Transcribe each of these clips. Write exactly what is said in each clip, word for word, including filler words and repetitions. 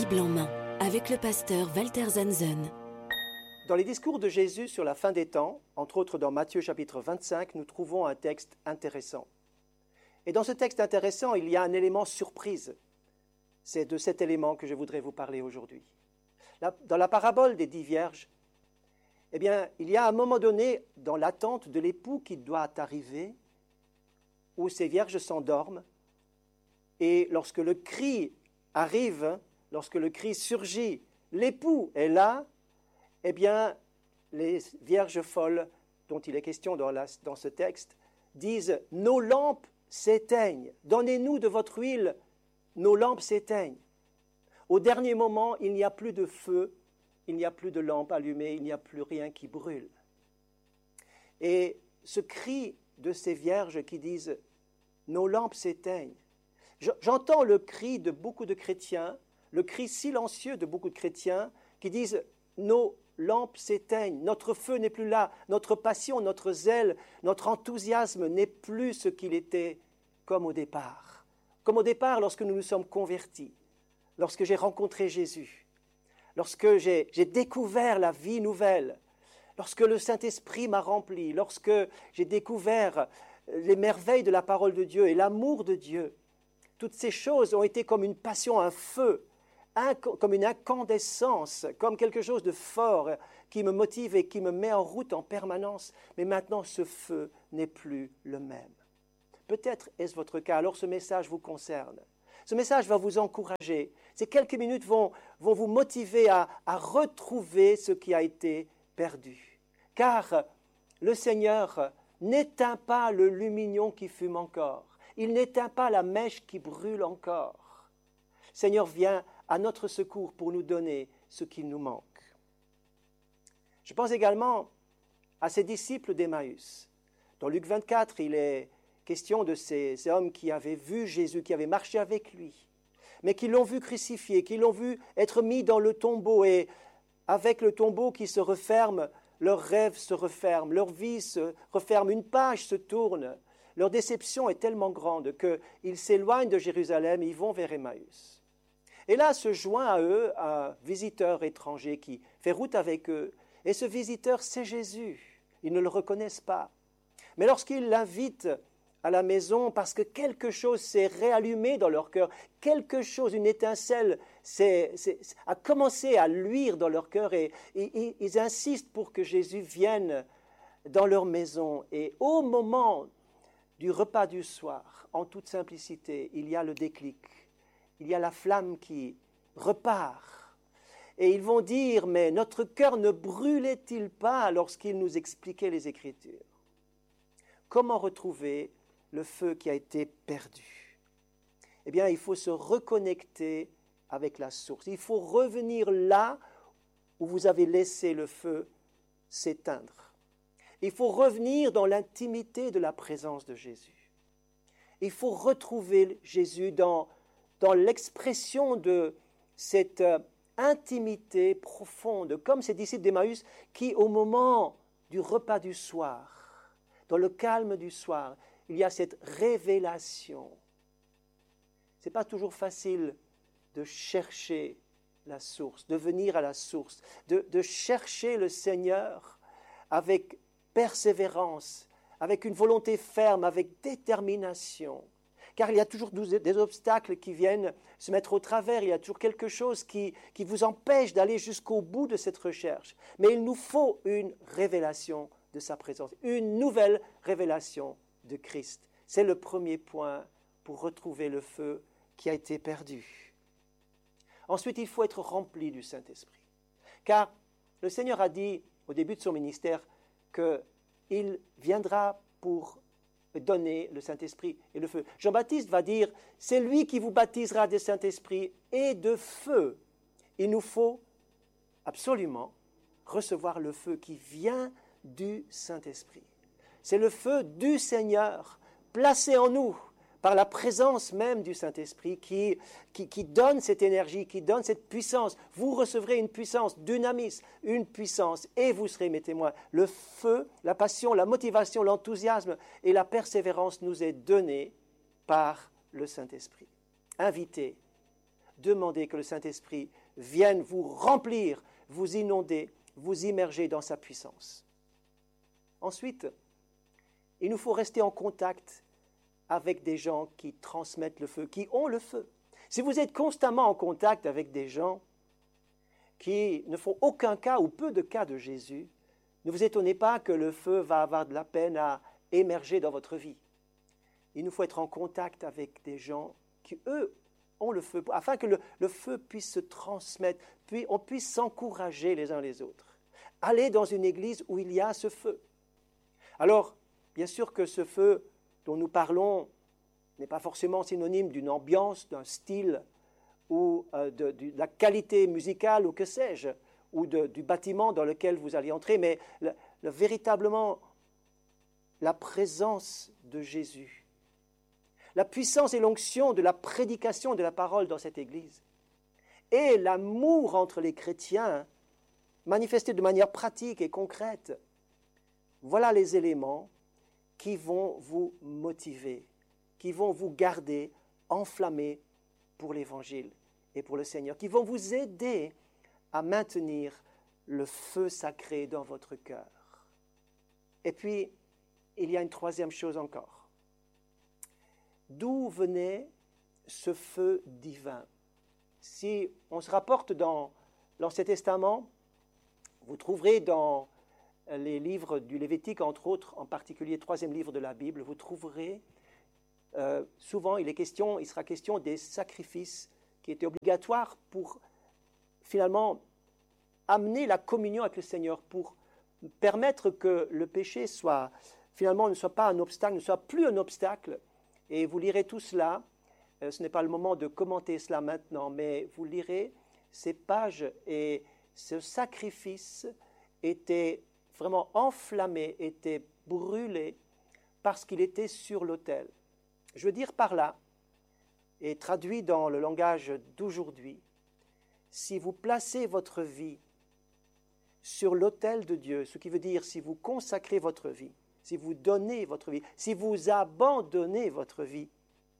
Bible en main, avec le pasteur Walter Zanzen. Dans les discours de Jésus sur la fin des temps, entre autres dans Matthieu chapitre vingt-cinq, nous trouvons un texte intéressant. Et dans ce texte intéressant, il y a un élément surprise. C'est de cet élément que je voudrais vous parler aujourd'hui. Dans la parabole des dix vierges, eh bien, il y a un moment donné, dans l'attente de l'époux qui doit arriver, où ces vierges s'endorment, et lorsque le cri arrive, lorsque le cri surgit, l'époux est là, eh bien, les vierges folles dont il est question dans, la, dans ce texte disent « Nos lampes s'éteignent, donnez-nous de votre huile, nos lampes s'éteignent. » Au dernier moment, il n'y a plus de feu, il n'y a plus de lampe allumée, il n'y a plus rien qui brûle. Et ce cri de ces vierges qui disent « Nos lampes s'éteignent », j'entends le cri de beaucoup de chrétiens, le cri silencieux de beaucoup de chrétiens qui disent « Nos lampes s'éteignent, notre feu n'est plus là, notre passion, notre zèle, notre enthousiasme n'est plus ce qu'il était comme au départ. Comme au départ lorsque nous nous sommes convertis, lorsque j'ai rencontré Jésus, lorsque j'ai, j'ai découvert la vie nouvelle, lorsque le Saint-Esprit m'a rempli, lorsque j'ai découvert les merveilles de la parole de Dieu et l'amour de Dieu. Toutes ces choses ont été comme une passion, un feu, un, comme une incandescence, comme quelque chose de fort qui me motive et qui me met en route en permanence. Mais maintenant, ce feu n'est plus le même. Peut-être est-ce votre cas, alors ce message vous concerne. Ce message va vous encourager. Ces quelques minutes vont, vont vous motiver à, à retrouver ce qui a été perdu. Car le Seigneur n'éteint pas le lumignon qui fume encore. Il n'éteint pas la mèche qui brûle encore. Le Seigneur vient à notre secours pour nous donner ce qu'il nous manque. Je pense également à ces disciples d'Emmaüs. Dans Luc vingt-quatre, il est question de ces, ces hommes qui avaient vu Jésus, qui avaient marché avec lui, mais qui l'ont vu crucifié, qui l'ont vu être mis dans le tombeau, et avec le tombeau qui se referme, leurs rêves se referment, leur vie se referme, une page se tourne. Leur déception est tellement grande qu'ils s'éloignent de Jérusalem et ils vont vers Emmaüs. Et là se joint à eux un visiteur étranger qui fait route avec eux. Et ce visiteur, c'est Jésus. Ils ne le reconnaissent pas. Mais lorsqu'ils l'invitent à la maison, parce que quelque chose s'est réallumé dans leur cœur, quelque chose, une étincelle c'est, c'est, a commencé à luire dans leur cœur, et, et, et ils insistent pour que Jésus vienne dans leur maison. Et au moment du repas du soir, en toute simplicité, il y a le déclic, il y a la flamme qui repart. Et ils vont dire, mais notre cœur ne brûlait-il pas lorsqu'il nous expliquait les Écritures? Comment retrouver le feu qui a été perdu? Eh bien, il faut se reconnecter avec la source. Il faut revenir là où vous avez laissé le feu s'éteindre. Il faut revenir dans l'intimité de la présence de Jésus. Il faut retrouver Jésus dans, dans l'expression de cette intimité profonde, comme ces disciples d'Emmaüs qui, au moment du repas du soir, dans le calme du soir, il y a cette révélation. Ce n'est pas toujours facile de chercher la source, de venir à la source, de, de chercher le Seigneur avec persévérance, avec une volonté ferme, avec détermination. Car il y a toujours des obstacles qui viennent se mettre au travers, il y a toujours quelque chose qui, qui vous empêche d'aller jusqu'au bout de cette recherche. Mais il nous faut une révélation de sa présence, une nouvelle révélation de Christ. C'est le premier point pour retrouver le feu qui a été perdu. Ensuite, il faut être rempli du Saint-Esprit. Car le Seigneur a dit au début de son ministère qu'il viendra pour donner le Saint-Esprit et le feu. Jean-Baptiste va dire, c'est lui qui vous baptisera de Saint-Esprit et de feu. Il nous faut absolument recevoir le feu qui vient du Saint-Esprit. C'est le feu du Seigneur placé en nous par la présence même du Saint-Esprit qui, qui, qui donne cette énergie, qui donne cette puissance. Vous recevrez une puissance, dynamis, une puissance, et vous serez mes témoins. Le feu, la passion, la motivation, l'enthousiasme et la persévérance nous est donné par le Saint-Esprit. Invitez, demandez que le Saint-Esprit vienne vous remplir, vous inonder, vous immerger dans sa puissance. Ensuite, il nous faut rester en contact avec des gens qui transmettent le feu, qui ont le feu. Si vous êtes constamment en contact avec des gens qui ne font aucun cas ou peu de cas de Jésus, ne vous étonnez pas que le feu va avoir de la peine à émerger dans votre vie. Il nous faut être en contact avec des gens qui, eux, ont le feu, afin que le, le feu puisse se transmettre, puis on puisse s'encourager les uns les autres. Allez dans une église où il y a ce feu. Alors, bien sûr que ce feu dont nous parlons n'est pas forcément synonyme d'une ambiance, d'un style, ou euh, de, de, de la qualité musicale, ou que sais-je, ou de, du bâtiment dans lequel vous allez entrer, mais le, le, véritablement la présence de Jésus, la puissance et l'onction de la prédication de la parole dans cette Église, et l'amour entre les chrétiens manifesté de manière pratique et concrète. Voilà les éléments qui vont vous motiver, qui vont vous garder enflammés pour l'Évangile et pour le Seigneur, qui vont vous aider à maintenir le feu sacré dans votre cœur. Et puis, il y a une troisième chose encore. D'où venait ce feu divin? Si on se rapporte dans l'Ancien Testament, vous trouverez dans les livres du Lévitique, entre autres, en particulier le troisième livre de la Bible, vous trouverez euh, souvent, il est question, il sera question des sacrifices qui étaient obligatoires pour finalement amener la communion avec le Seigneur, pour permettre que le péché soit finalement ne soit pas un obstacle, ne soit plus un obstacle. Et vous lirez tout cela. Euh, ce n'est pas le moment de commenter cela maintenant, mais vous lirez ces pages et ce sacrifice était vraiment enflammé, était brûlé parce qu'il était sur l'autel. Je veux dire par là, et traduit dans le langage d'aujourd'hui, si vous placez votre vie sur l'autel de Dieu, ce qui veut dire si vous consacrez votre vie, si vous donnez votre vie, si vous abandonnez votre vie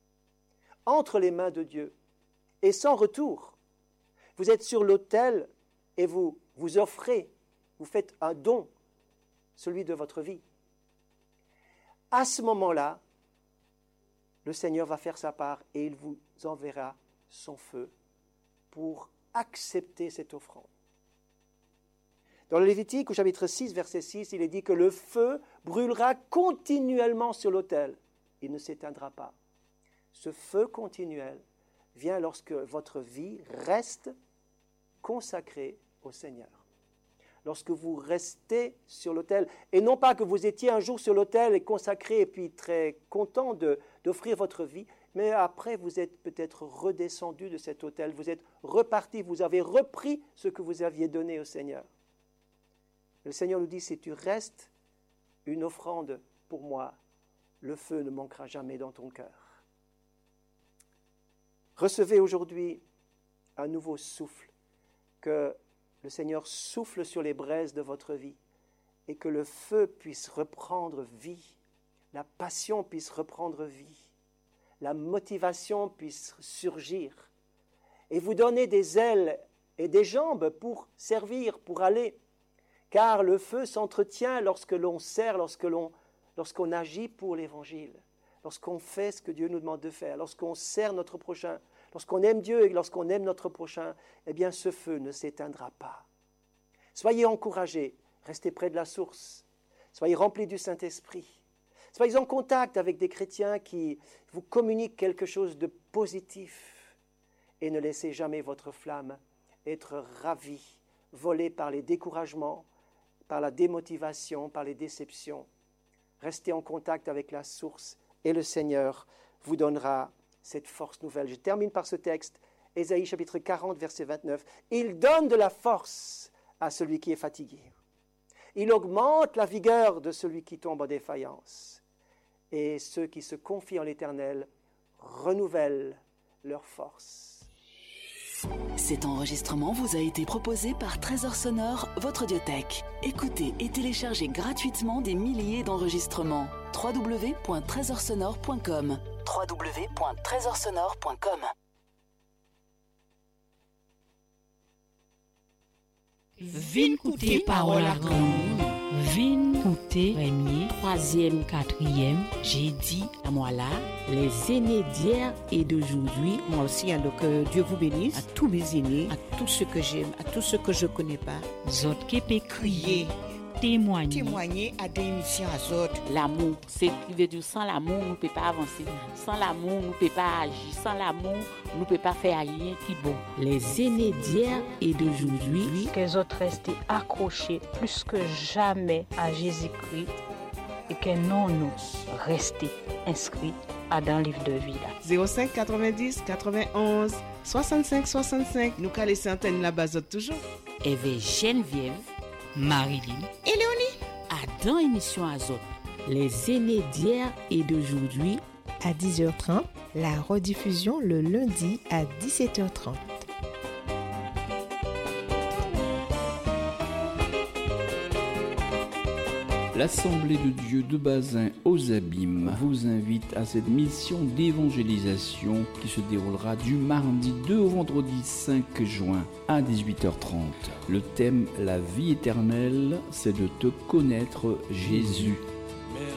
entre les mains de Dieu et sans retour, vous êtes sur l'autel et vous vous offrez, vous faites un don, celui de votre vie. À ce moment-là, le Seigneur va faire sa part et il vous enverra son feu pour accepter cette offrande. Dans le Lévitique, au chapitre six, verset six, il est dit que le feu brûlera continuellement sur l'autel. Il ne s'éteindra pas. Ce feu continuel vient lorsque votre vie reste consacrée au Seigneur. Lorsque vous restez sur l'autel, et non pas que vous étiez un jour sur l'autel et consacré et puis très content de, d'offrir votre vie, mais après vous êtes peut-être redescendu de cet autel, vous êtes reparti, vous avez repris ce que vous aviez donné au Seigneur. Le Seigneur nous dit, si tu restes une offrande pour moi, le feu ne manquera jamais dans ton cœur. Recevez aujourd'hui un nouveau souffle, que le Seigneur souffle sur les braises de votre vie et que le feu puisse reprendre vie, la passion puisse reprendre vie, la motivation puisse surgir et vous donner des ailes et des jambes pour servir, pour aller. Car le feu s'entretient lorsque l'on sert, lorsque l'on, lorsqu'on agit pour l'Évangile, lorsqu'on fait ce que Dieu nous demande de faire, lorsqu'on sert notre prochain, lorsqu'on aime Dieu et lorsqu'on aime notre prochain, eh bien ce feu ne s'éteindra pas. Soyez encouragés, restez près de la source, soyez remplis du Saint-Esprit, soyez en contact avec des chrétiens qui vous communiquent quelque chose de positif et ne laissez jamais votre flamme être ravie, volée par les découragements, par la démotivation, par les déceptions. Restez en contact avec la source et le Seigneur vous donnera cette force nouvelle. Je termine par ce texte, Ésaïe chapitre quarante, verset vingt-neuf. Il donne de la force à celui qui est fatigué. Il augmente la vigueur de celui qui tombe en défaillance. Et ceux qui se confient en l'Éternel renouvellent leur force. Cet enregistrement vous a été proposé par Trésor Sonore, votre audiothèque. Écoutez et téléchargez gratuitement des milliers d'enregistrements. w w w point trésor sonore point com w w w point trésor sonore point com Vin écouter parole à grand monde. Vin écouter premier, troisième, quatrième. J'ai dit à moi là, les aînés d'hier et d'aujourd'hui. Moi aussi, hein, donc euh, Dieu vous bénisse. À tous mes aînés, à tous ceux que j'aime, à tous ceux que je connais pas. Zot qui peut crier, témoigner. Témoigner à des émissions à Zot. L'amour, c'est qui veut dire sans l'amour, nous ne pouvons pas avancer. Sans l'amour, nous ne pouvons pas agir. Sans l'amour, nous ne pouvons pas faire rien qui est bon. Les aînés d'hier et d'aujourd'hui. Que les autres restent accrochés plus que jamais à Jésus-Christ et que nous, nous rester inscrits dans le livre de vie. zéro cinq quatre-vingt-dix quatre-vingt-onze soixante-cinq soixante-cinq. Nous calons les centaines là-bas toujours. Et vers Geneviève, Marilyn et Léonie. À dans émission Azot. Les aînés d'hier et d'aujourd'hui. À dix heures trente, la rediffusion le lundi à dix-sept heures trente. L'Assemblée de Dieu de Bazin aux Abîmes vous invite à cette mission d'évangélisation qui se déroulera du mardi deux au vendredi cinq juin à dix-huit heures trente. Le thème « La vie éternelle », c'est de te connaître Jésus.